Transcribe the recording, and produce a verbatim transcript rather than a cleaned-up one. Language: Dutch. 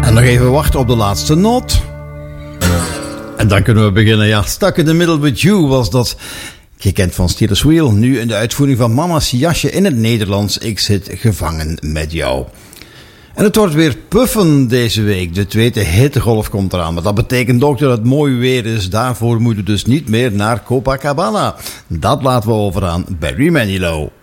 En nog even wachten op de laatste noot. En dan kunnen we beginnen. Ja, Stuck in the Middle with You was dat. Gekend van Steelers Wheel. Nu in de uitvoering van Mama's Jasje in het Nederlands. Ik zit gevangen met jou. En het wordt weer puffen deze week. De tweede hittegolf komt eraan. Maar dat betekent ook dat het mooi weer is. Daarvoor moeten we dus niet meer naar Copacabana. Dat laten we over aan Barry Manilow.